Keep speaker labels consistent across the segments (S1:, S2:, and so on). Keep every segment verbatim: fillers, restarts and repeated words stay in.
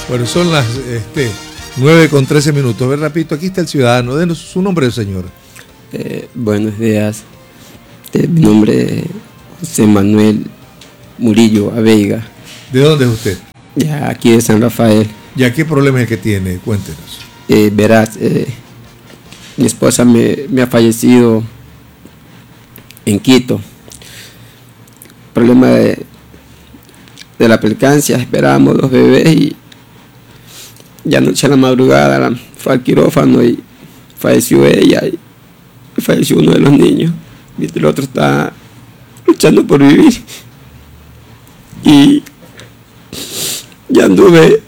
S1: Bueno, son las este, nueve con trece minutos. A ver, repito, aquí está el ciudadano. Denos su nombre, señor.
S2: Eh, buenos días. Eh, mi nombre es José Manuel Murillo Aveiga.
S1: ¿De dónde es usted?
S2: Ya aquí de San Rafael.
S1: ¿Ya qué problema es el que tiene? Cuéntenos.
S2: Eh, verás, eh, mi esposa me, me ha fallecido en Quito. Problema de, de la percancia, esperábamos los bebés y ya anoche a la madrugada la, fue al quirófano y falleció ella y falleció uno de los niños. Y el otro está luchando por vivir. Y ya anduve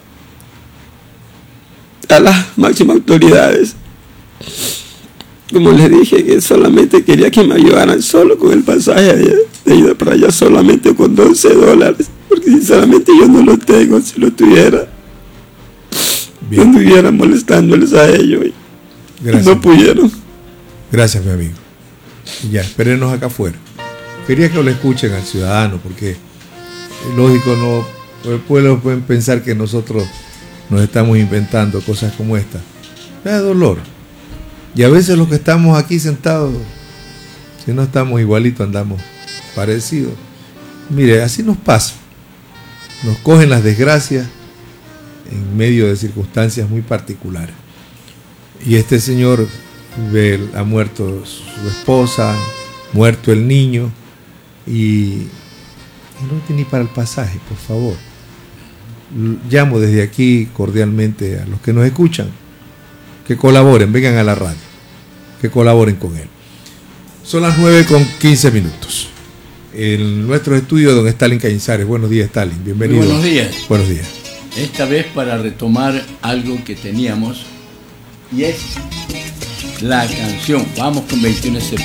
S2: a las máximas autoridades. Como les dije, que solamente quería que me ayudaran solo con el pasaje de, de ida para allá, solamente con doce dólares. Porque sinceramente yo no lo tengo. Si lo tuviera, bien, no estuviera molestándoles a ellos. Y gracias, no pudieron.
S1: Gracias, mi amigo. Ya, espérenos acá afuera. Quería que lo escuchen al ciudadano, porque es lógico, no, el pueblo pueden pensar que nosotros nos estamos inventando cosas como esta. Da dolor. Y a veces los que estamos aquí sentados, si no estamos igualitos, andamos parecidos. Mire, así nos pasa. Nos cogen las desgracias en medio de circunstancias muy particulares. Y este señor ve, ha muerto su esposa, muerto el niño, y, y no tiene ni para el pasaje, por favor. Llamo desde aquí cordialmente a los que nos escuchan, que colaboren, vengan a la radio, que colaboren con él. Son las nueve con quince minutos. En nuestro estudio, don Stalin Cañizares. Buenos días, Stalin, bienvenido.
S3: Muy buenos días.
S1: Buenos días.
S3: Esta vez para retomar algo que teníamos, y es la canción Vamos con veintiuno de septiembre.